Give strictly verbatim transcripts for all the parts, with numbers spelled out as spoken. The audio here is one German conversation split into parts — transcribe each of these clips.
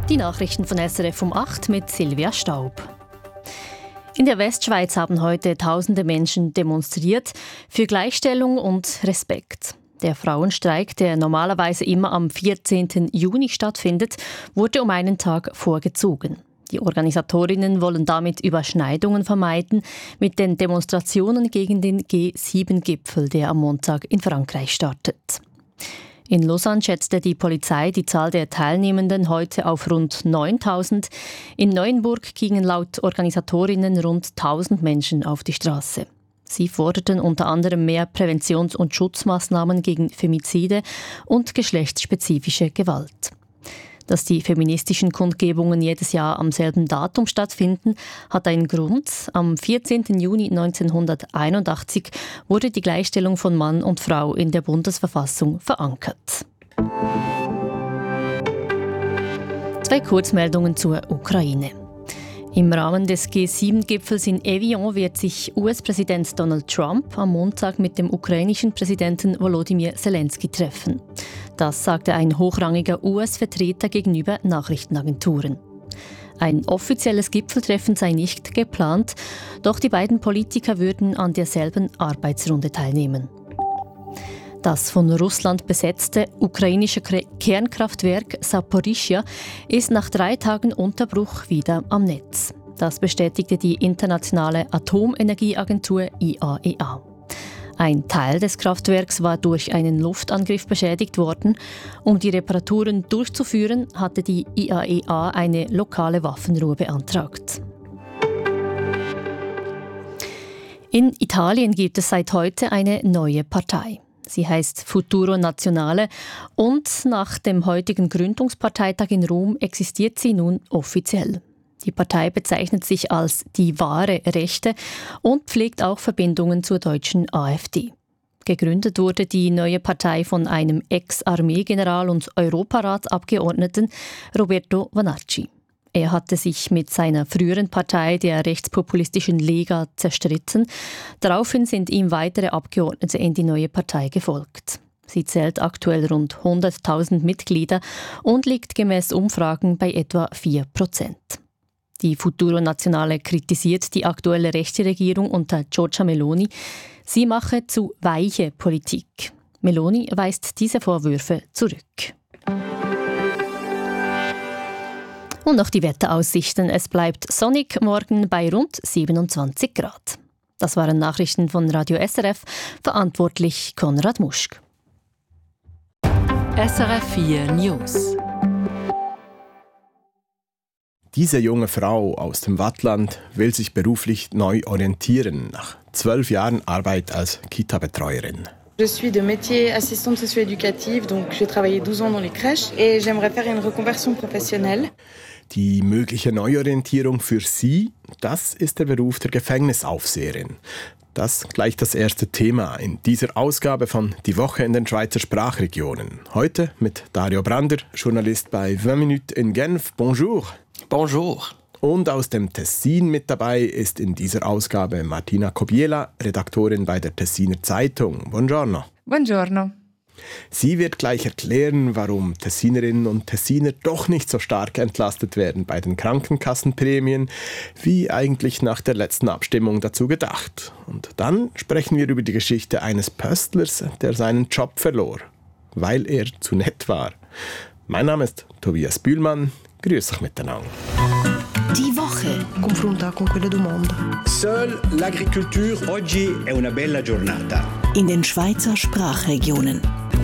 Die Nachrichten von S R F um acht mit Silvia Staub. In der Westschweiz haben heute tausende Menschen demonstriert für Gleichstellung und Respekt. Der Frauenstreik, der normalerweise immer am vierzehnten Juni stattfindet, wurde um einen Tag vorgezogen. Die Organisatorinnen wollen damit Überschneidungen vermeiden mit den Demonstrationen gegen den G sieben Gipfel, der am Montag in Frankreich startet. In Lausanne schätzte die Polizei die Zahl der Teilnehmenden heute auf rund neuntausend. In Neuenburg gingen laut Organisatorinnen rund tausend Menschen auf die Straße. Sie forderten unter anderem mehr Präventions- und Schutzmaßnahmen gegen Femizide und geschlechtsspezifische Gewalt. Dass die feministischen Kundgebungen jedes Jahr am selben Datum stattfinden, hat einen Grund. Am vierzehnten Juni neunzehnhunderteinundachtzig wurde die Gleichstellung von Mann und Frau in der Bundesverfassung verankert. Zwei Kurzmeldungen zur Ukraine. Im Rahmen des G sieben Gipfels in Evian wird sich U S-Präsident Donald Trump am Montag mit dem ukrainischen Präsidenten Volodymyr Zelensky treffen. Das sagte ein hochrangiger U S-Vertreter gegenüber Nachrichtenagenturen. Ein offizielles Gipfeltreffen sei nicht geplant, doch die beiden Politiker würden an derselben Arbeitsrunde teilnehmen. Das von Russland besetzte ukrainische Kernkraftwerk Saporischschja ist nach drei Tagen Unterbruch wieder am Netz. Das bestätigte die internationale Atomenergieagentur I A E A. Ein Teil des Kraftwerks war durch einen Luftangriff beschädigt worden. Um die Reparaturen durchzuführen, hatte die I A E A eine lokale Waffenruhe beantragt. In Italien gibt es seit heute eine neue Partei. Sie heißt Futuro Nazionale und nach dem heutigen Gründungsparteitag in Rom existiert sie nun offiziell. Die Partei bezeichnet sich als die wahre Rechte und pflegt auch Verbindungen zur deutschen A f D. Gegründet wurde die neue Partei von einem Ex-Armeegeneral und Europaratsabgeordneten Roberto Vanacci. Er hatte sich mit seiner früheren Partei, der rechtspopulistischen Lega, zerstritten. Daraufhin sind ihm weitere Abgeordnete in die neue Partei gefolgt. Sie zählt aktuell rund hunderttausend Mitglieder und liegt gemäß Umfragen bei etwa vier Prozent. Die Futuro Nazionale kritisiert die aktuelle rechte Regierung unter Giorgia Meloni. Sie mache zu weiche Politik. Meloni weist diese Vorwürfe zurück. Und noch die Wetteraussichten. Es bleibt sonnig, morgen bei rund siebenundzwanzig Grad. Das waren Nachrichten von Radio S R F, verantwortlich Konrad Muschk. S R F vier News. Diese junge Frau aus dem Waadtland will sich beruflich neu orientieren, nach zwölf Jahren Arbeit als Kita-Betreuerin. Je suis de métier assistante socio-éducative, donc j'ai travaillé douze ans dans les crèches et j'aimerais faire une reconversion professionnelle. Die mögliche Neuorientierung für sie, das ist der Beruf der Gefängnisaufseherin. Das gleich das erste Thema in dieser Ausgabe von Die Woche in den Schweizer Sprachregionen. Heute mit Dario Brander, Journalist bei vingt Minuten in Genf. Bonjour. Bonjour. Und aus dem Tessin mit dabei ist in dieser Ausgabe Martina Kobiela, Redaktorin bei der Tessiner Zeitung. Buongiorno. Buongiorno. Sie wird gleich erklären, warum Tessinerinnen und Tessiner doch nicht so stark entlastet werden bei den Krankenkassenprämien, wie eigentlich nach der letzten Abstimmung dazu gedacht. Und dann sprechen wir über die Geschichte eines Pöstlers, der seinen Job verlor, weil er zu nett war. Mein Name ist Tobias Bühlmann. Grüß euch miteinander. Die Woche. Confronta con quelle domande. Seule l'agriculture oggi è una bella giornata. In den Schweizer Sprachregionen.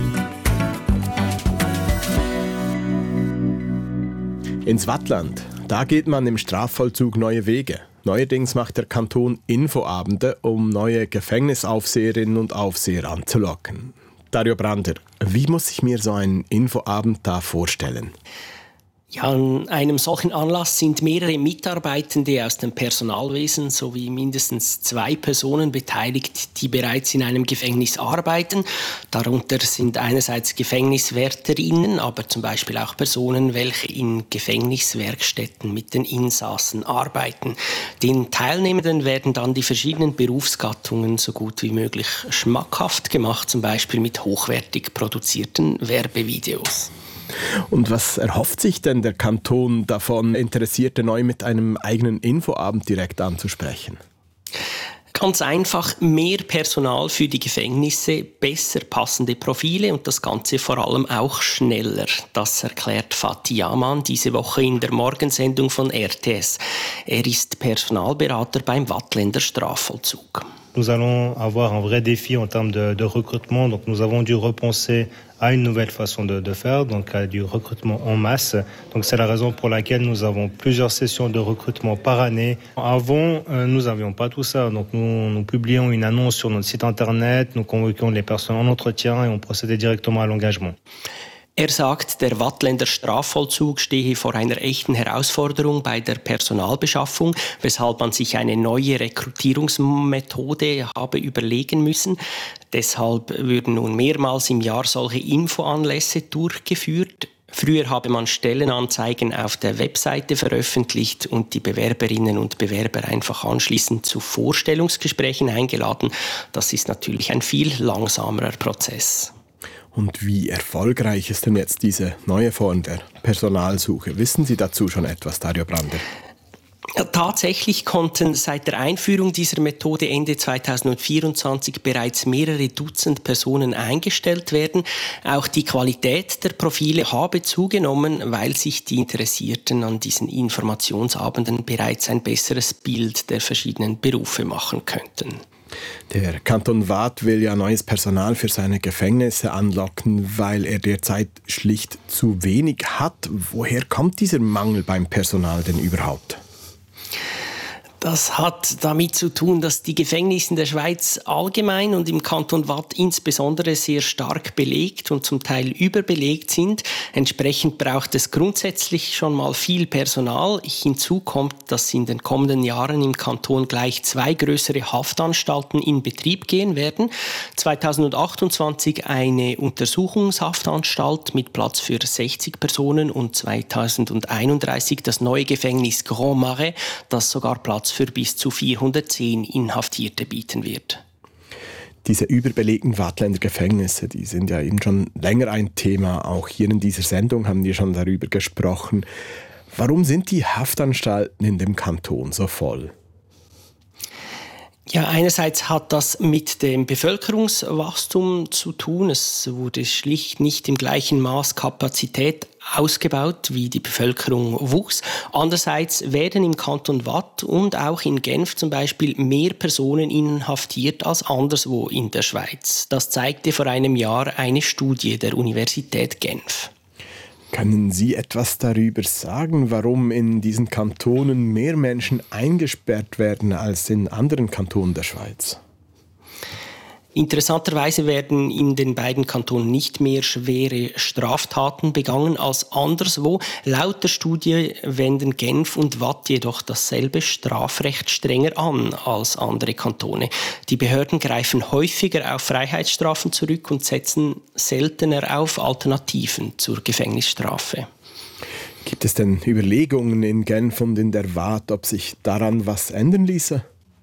Ins Waadtland, da geht man im Strafvollzug neue Wege. Neuerdings macht der Kanton Infoabende, um neue Gefängnisaufseherinnen und Aufseher anzulocken. Dario Brander, wie muss ich mir so einen Infoabend da vorstellen? Ja, an einem solchen Anlass sind mehrere Mitarbeitende aus dem Personalwesen sowie mindestens zwei Personen beteiligt, die bereits in einem Gefängnis arbeiten. Darunter sind einerseits Gefängniswärterinnen, aber zum Beispiel auch Personen, welche in Gefängniswerkstätten mit den Insassen arbeiten. Den Teilnehmenden werden dann die verschiedenen Berufsgattungen so gut wie möglich schmackhaft gemacht, zum Beispiel mit hochwertig produzierten Werbevideos. Und was erhofft sich denn der Kanton davon, Interessierte neu mit einem eigenen Infoabend direkt anzusprechen? Ganz einfach mehr Personal für die Gefängnisse, besser passende Profile und das Ganze vor allem auch schneller. Das erklärt Fatih Yaman diese Woche in der Morgensendung von R T S. Er ist Personalberater beim Waadtländer Strafvollzug. Nous allons avoir un vrai défi en termes de, de recrutement. Donc nous avons dû repenser à une nouvelle façon de, de faire, donc à du recrutement en masse. Donc c'est la raison pour laquelle nous avons plusieurs sessions de recrutement par année. Avant, euh, nous n'avions pas tout ça. Donc nous, nous publions une annonce sur notre site internet, nous convoquions les personnes en entretien et on procédait directement à l'engagement. Er sagt, der Waadtländer Strafvollzug stehe vor einer echten Herausforderung bei der Personalbeschaffung, weshalb man sich eine neue Rekrutierungsmethode habe überlegen müssen. Deshalb würden nun mehrmals im Jahr solche Infoanlässe durchgeführt. Früher habe man Stellenanzeigen auf der Webseite veröffentlicht und die Bewerberinnen und Bewerber einfach anschließend zu Vorstellungsgesprächen eingeladen. Das ist natürlich ein viel langsamerer Prozess. Und wie erfolgreich ist denn jetzt diese neue Form der Personalsuche? Wissen Sie dazu schon etwas, Dario Brander? Ja, tatsächlich konnten seit der Einführung dieser Methode Ende zweitausendvierundzwanzig bereits mehrere Dutzend Personen eingestellt werden. Auch die Qualität der Profile habe zugenommen, weil sich die Interessierten an diesen Informationsabenden bereits ein besseres Bild der verschiedenen Berufe machen könnten. Der Kanton Waadt will ja neues Personal für seine Gefängnisse anlocken, weil er derzeit schlicht zu wenig hat. Woher kommt dieser Mangel beim Personal denn überhaupt? Das hat damit zu tun, dass die Gefängnisse in der Schweiz allgemein und im Kanton Waadt insbesondere sehr stark belegt und zum Teil überbelegt sind. Entsprechend braucht es grundsätzlich schon mal viel Personal. Hinzu kommt, dass in den kommenden Jahren im Kanton gleich zwei größere Haftanstalten in Betrieb gehen werden. zweitausendachtundzwanzig eine Untersuchungshaftanstalt mit Platz für sechzig Personen und zweitausendeinunddreißig das neue Gefängnis Grand Marais, das sogar Platz für bis zu vierhundertzehn Inhaftierte bieten wird. Diese überbelegten Waadtländer Gefängnisse, die sind ja eben schon länger ein Thema. Auch hier in dieser Sendung haben wir schon darüber gesprochen. Warum sind die Haftanstalten in dem Kanton so voll? Ja, einerseits hat das mit dem Bevölkerungswachstum zu tun. Es wurde schlicht nicht im gleichen Maß Kapazität ausgebaut, wie die Bevölkerung wuchs. Andererseits werden im Kanton Waadt und auch in Genf zum Beispiel mehr Personen inhaftiert als anderswo in der Schweiz. Das zeigte vor einem Jahr eine Studie der Universität Genf. Können Sie etwas darüber sagen, warum in diesen Kantonen mehr Menschen eingesperrt werden als in anderen Kantonen der Schweiz? Interessanterweise werden in den beiden Kantonen nicht mehr schwere Straftaten begangen als anderswo. Laut der Studie wenden Genf und Waadt jedoch dasselbe Strafrecht strenger an als andere Kantone. Die Behörden greifen häufiger auf Freiheitsstrafen zurück und setzen seltener auf Alternativen zur Gefängnisstrafe. Gibt es denn Überlegungen in Genf und in der Waadt, ob sich daran was ändern ließe?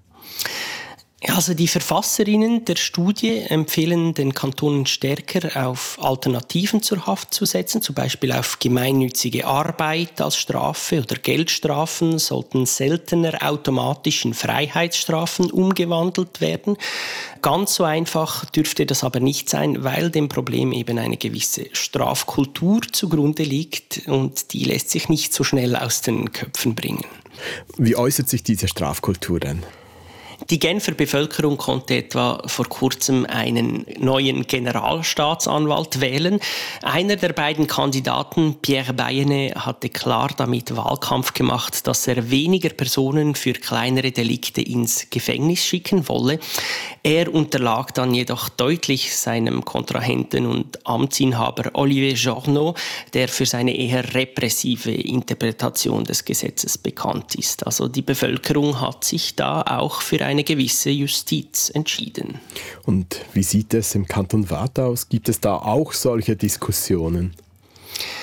Also die Verfasserinnen der Studie empfehlen den Kantonen stärker auf Alternativen zur Haft zu setzen, zum Beispiel auf gemeinnützige Arbeit als Strafe oder Geldstrafen sollten seltener automatisch in Freiheitsstrafen umgewandelt werden. Ganz so einfach dürfte das aber nicht sein, weil dem Problem eben eine gewisse Strafkultur zugrunde liegt und die lässt sich nicht so schnell aus den Köpfen bringen. Wie äußert sich diese Strafkultur denn? Die Genfer Bevölkerung konnte etwa vor kurzem einen neuen Generalstaatsanwalt wählen. Einer der beiden Kandidaten, Pierre Bayene, hatte klar damit Wahlkampf gemacht, dass er weniger Personen für kleinere Delikte ins Gefängnis schicken wolle. Er unterlag dann jedoch deutlich seinem Kontrahenten und Amtsinhaber Olivier Journeau, der für seine eher repressive Interpretation des Gesetzes bekannt ist. Also die Bevölkerung hat sich da auch für eine gewisse Justiz entschieden. Und wie sieht es im Kanton Waadt aus? Gibt es da auch solche Diskussionen?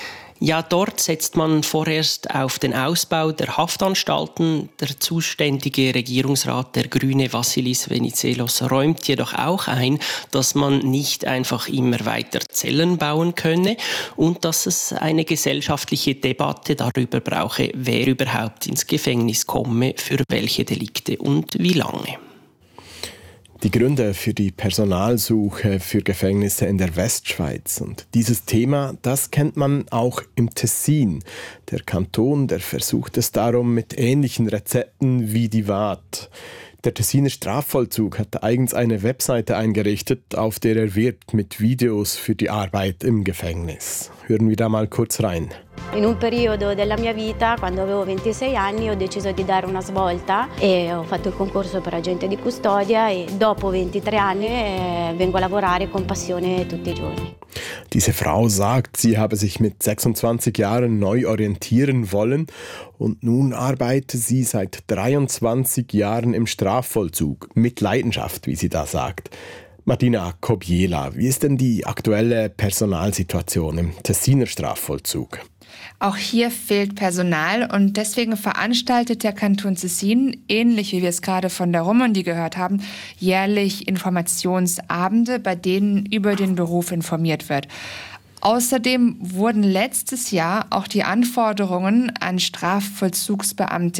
Ja, dort setzt man vorerst auf den Ausbau der Haftanstalten. Der zuständige Regierungsrat, der Grüne Vassilis Venizelos, räumt jedoch auch ein, dass man nicht einfach immer weiter Zellen bauen könne und dass es eine gesellschaftliche Debatte darüber brauche, wer überhaupt ins Gefängnis komme, für welche Delikte und wie lange. Die Gründe für die Personalsuche für Gefängnisse in der Westschweiz. Und dieses Thema, das kennt man auch im Tessin. Der Kanton, der versucht es darum mit ähnlichen Rezepten wie die Waadt. Der Tessiner Strafvollzug hat eigens eine Webseite eingerichtet, auf der er wirbt mit Videos für die Arbeit im Gefängnis. Hören wir da mal kurz rein. In un periodo della mia vita, quando avevo ventisei anni, ho deciso di dare una svolta e ho fatto il concorso per agente di custodia e dopo ventitré anni eh, vengo a lavorare con passione tutti i giorni. Diese Frau sagt, sie habe sich mit sechsundzwanzig Jahren neu orientieren wollen und nun arbeite sie seit dreiundzwanzig Jahren im Strafvollzug, mit Leidenschaft, wie sie da sagt. Martina Kobiela, wie ist denn die aktuelle Personalsituation im Tessiner Strafvollzug? Auch hier fehlt Personal und deswegen veranstaltet der Kanton Tessin, ähnlich wie wir es gerade von der Romondi gehört haben, jährlich Informationsabende, bei denen über den Beruf informiert wird. Außerdem wurden letztes Jahr auch die Anforderungen an Strafvollzugsbeamte